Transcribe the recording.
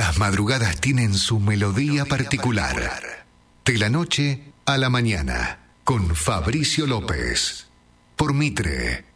Las madrugadas tienen su melodía particular. De la noche a la mañana, con Fabricio López. Por Mitre